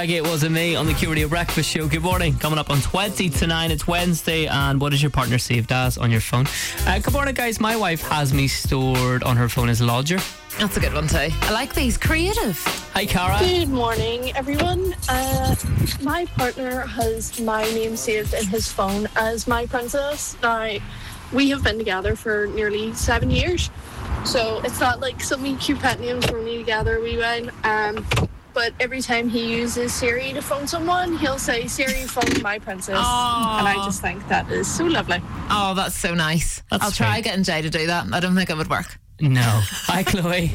Shaggy, It Wasn't Me on the Q Radio Breakfast Show. Good morning. Coming up on 20 to 9, it's Wednesday, and what is your partner saved as on your phone? Good morning, guys. My wife has me stored on her phone as Lodger. That's a good one too. I like these. Creative. Hi, Cara. Good morning, everyone. My partner has my name saved in his phone as My Princess. Now, we have been together for nearly 7 years, so it's not like some cute pet names we're only together we went. But every time he uses Siri to phone someone, he'll say, Siri, phone My Princess. Aww. And I just think that is so lovely. Oh, that's so nice. I'll try getting Jay to do that. I don't think it would work. No. Hi, Chloe.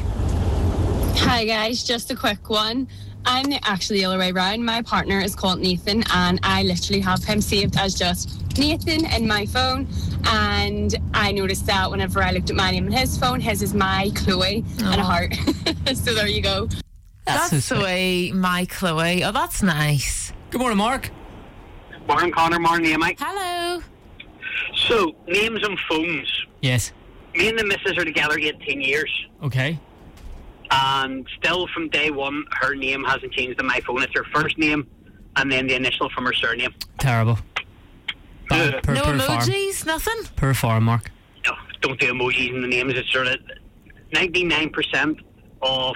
Hi guys, just a quick one. I'm actually the other way around. My partner is called Nathan, and I literally have him saved as just Nathan in my phone. And I noticed that whenever I looked at my name in his phone, his is My Chloe and a heart. So there you go. That's so sweet. My Chloe. Oh, that's nice. Good morning, Mark. Morning, Connor. Morning, Mike. Hello. So, names on phones. Yes. Me and the missus are together 18 years. Okay. And still from day one, her name hasn't changed on my phone. It's her first name and then the initial from her surname. Terrible. Yeah. Per Emojis? farm. Nothing? Per farm, Mark. No, don't do emojis in the names. It's sort of 99% of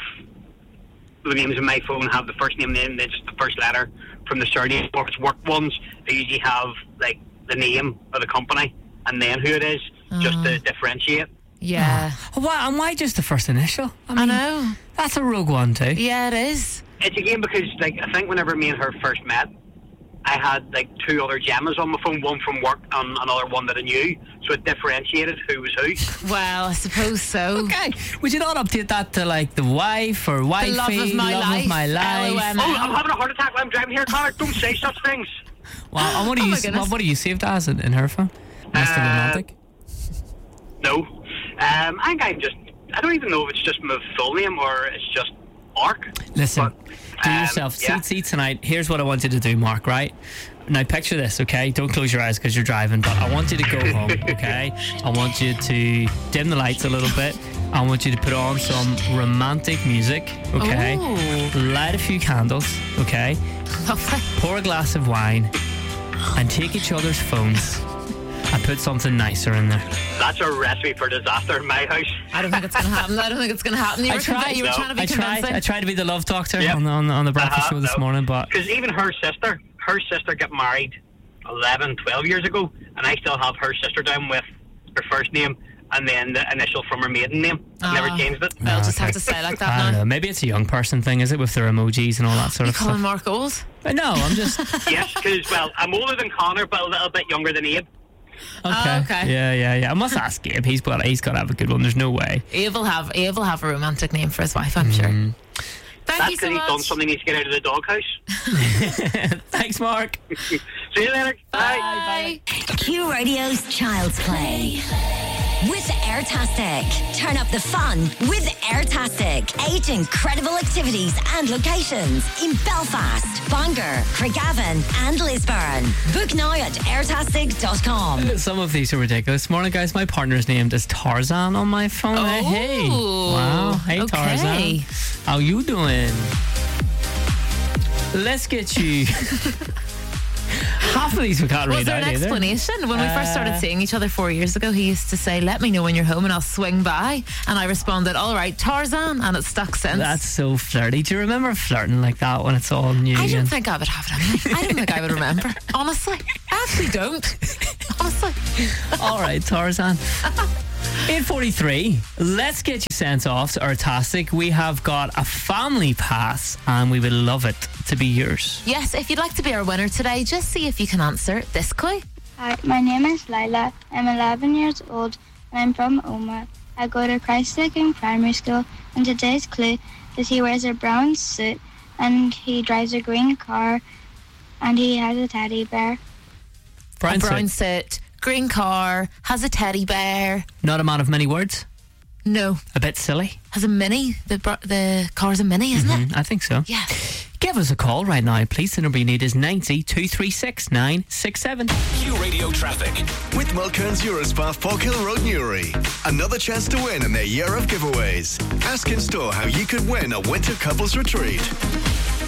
the names in my phone have the first name and then just the first letter from the surname. Or if it's work ones, they usually have like the name of the company and then who it is, just to differentiate. Yeah. Why just the first initial? I know. That's a rogue one too. Yeah, it is. It's again because I think whenever me and her first met, I had two other Gemmas on my phone, one from work and another one that I knew, so it differentiated who was who. Well, I suppose so. Okay. Would you not update that to the wife or wifey? The love of my life. LOM. Oh, I'm having a heart attack while I'm driving here, Connor. Don't say such things. Well, and what are you saved as in her phone? Mr. Romantic? No. I don't even know if it's just my full name or it's just Mark. Listen, but, do yourself. Yeah. See tonight. Here's what I want you to do, Mark, right? Now picture this, okay? Don't close your eyes because you're driving, but I want you to go home, okay? I want you to dim the lights a little bit. I want you to put on some romantic music, okay? Ooh. Light a few candles, okay? Lovely. Pour a glass of wine and take each other's phones and put something nicer in there. That's a recipe for disaster in my house. I don't think it's going to happen. You were trying to be convincing. I tried to be the love doctor Yep. on the breakfast show this morning, but... Because even her sister got married 11, 12 years ago, and I still have her sister down with her first name and then the initial from her maiden name. Never changed it. I'll just have to say like that I don't now. know. Maybe it's a young person thing, is it, with their emojis and all that sort You of calling stuff? Mark old? No, I'm just... Yes, because, I'm older than Connor, but a little bit younger than Abe. Okay. Okay. Yeah. I must ask Gabe. He's got to have a good one. There's no way. Abe will have a romantic name for his wife, I'm sure. Thank That's you because so he's much. done something he needs to get out of the doghouse. Thanks, Mark. See you later. Bye. Q Radio's Child's Play. With Airtastic. Turn up the fun with Airtastic. 8 incredible activities and locations in Belfast, Bangor, Craigavon and Lisburn. Book now at airtastic.com. Some of these are ridiculous. Morning, guys. My partner's named is Tarzan on my phone. Hey. Wow. Hey, okay. Tarzan. How you doing? Let's get you... Half of these we can't Was read there out an either. explanation? When we first started seeing each other 4 years ago, he used to say, let me know when you're home and I'll swing by. And I responded, all right, Tarzan. And it's stuck since. That's so flirty. Do you remember flirting like that when it's all new? I don't think I would have it in me. I don't think I would remember. Honestly. I actually don't. Honestly. All right, Tarzan. 8:43. Let's get you sent off to Airtastic. We have got a family pass and we would love it to be yours. Yes, if you'd like to be our winner today, just see if you can answer this clue. Hi, my name is Lila. I'm 11 years old and I'm from Omagh. I go to Christchurch Primary School, and today's clue is he wears a brown suit and he drives a green car and he has a teddy bear. Brown suit. suit, green car, has a teddy bear. Not a man of many words. No. A bit silly. Has a mini. The car's a mini, isn't it? I think so. Yeah. Give us a call right now, please. The number you need is 90 236 967. Q Radio Traffic with Mulcairn's Eurospa Falkhill Road, Newry. Another chance to win in their year of giveaways. Ask in store how you could win a winter couples retreat.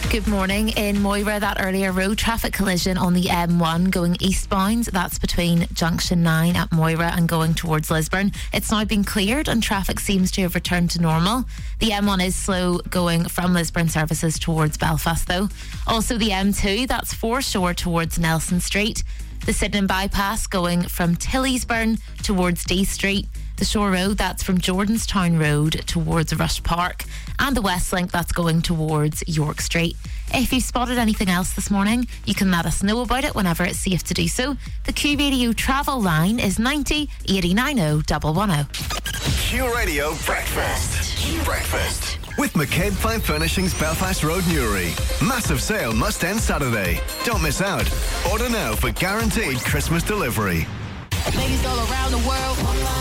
Good morning. In Moira, that earlier road traffic collision on the M1 going eastbound, that's between Junction 9 at Moira and going towards Lisburn. It's now been cleared and traffic seems to have returned to normal. The M1 is slow going from Lisburn services towards Belfast though. Also the M2, that's foreshore towards Nelson Street. The Sydenham bypass going from Tillysburn towards D Street. The Shore Road, that's from Jordanstown Road towards Rush Park. And the West Link, that's going towards York Street. If you've spotted anything else this morning, you can let us know about it whenever it's safe to do so. The Q Radio travel line is 90 89 110. Q Radio Breakfast. Q Breakfast. With McCabe Fine Furnishings, Belfast Road, Newry. Massive sale must end Saturday. Don't miss out. Order now for guaranteed Christmas delivery. Ladies all around the world.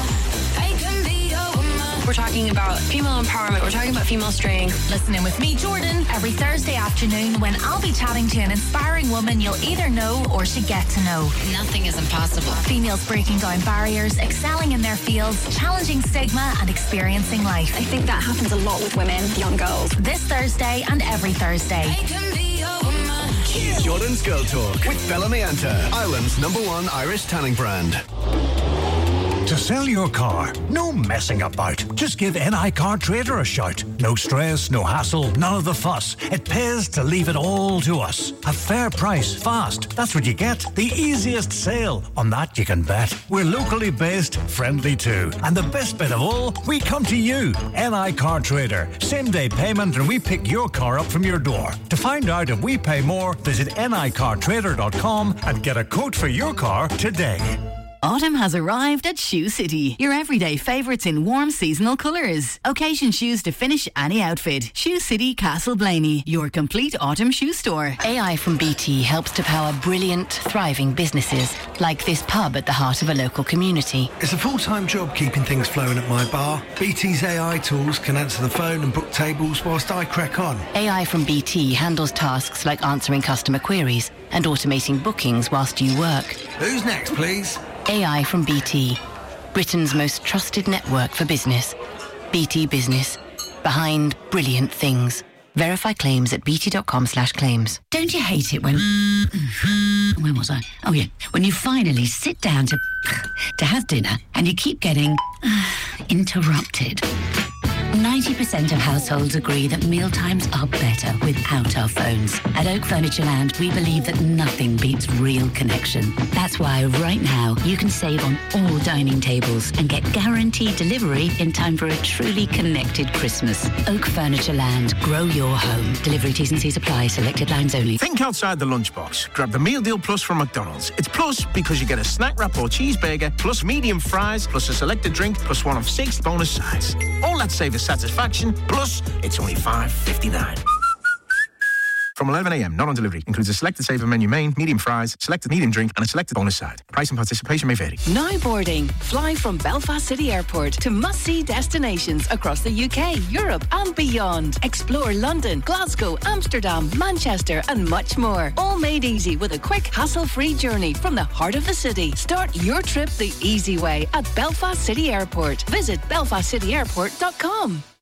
We're talking about female empowerment. We're talking about female strength. Listen in with me, Jordan, every Thursday afternoon when I'll be chatting to an inspiring woman you'll either know or should get to know. Nothing is impossible. Females breaking down barriers, excelling in their fields, challenging stigma and experiencing life. I think that happens a lot with women, young girls. This Thursday and every Thursday. Jordan's Girl Talk with Bellamy Anta, Ireland's #1 Irish tanning brand. To sell your car, no messing about. Just give NI Car Trader a shout. No stress, no hassle, none of the fuss. It pays to leave it all to us. A fair price, fast. That's what you get. The easiest sale. On that you can bet. We're locally based, friendly too. And the best bit of all, we come to you. NI Car Trader. Same day payment and we pick your car up from your door. To find out if we pay more, visit nicartrader.com and get a quote for your car today. Autumn has arrived at Shoe City, your everyday favourites in warm seasonal colours. Occasion shoes to finish any outfit. Shoe City Castle Blaney, your complete autumn shoe store. AI from BT helps to power brilliant, thriving businesses, like this pub at the heart of a local community. It's a full-time job keeping things flowing at my bar. BT's AI tools can answer the phone and book tables whilst I crack on. AI from BT handles tasks like answering customer queries and automating bookings whilst you work. Who's next, please? AI from BT, Britain's most trusted network for business. BT Business, behind brilliant things. Verify claims at bt.com/claims. Don't you hate it when... Where was I? Oh, yeah. When you finally sit down to have dinner and you keep getting interrupted. 90% of households agree that mealtimes are better without our phones. At Oak Furnitureland, we believe that nothing beats real connection. That's why right now you can save on all dining tables and get guaranteed delivery in time for a truly connected Christmas. Oak Furnitureland, grow your home. Delivery T's and C's apply. Selected lines only. Think outside the lunchbox. Grab the Meal Deal Plus from McDonald's. It's plus because you get a snack wrap or cheeseburger, plus medium fries, plus a selected drink, plus one of 6 bonus sides. All that save is satisfaction, plus it's only $5.59. From 11 a.m, not on delivery. Includes a selected saver menu main, medium fries, selected medium drink and a selected bonus side. Price and participation may vary. Now boarding. Fly from Belfast City Airport to must-see destinations across the UK, Europe and beyond. Explore London, Glasgow, Amsterdam, Manchester and much more. All made easy with a quick, hassle-free journey from the heart of the city. Start your trip the easy way at Belfast City Airport. Visit belfastcityairport.com.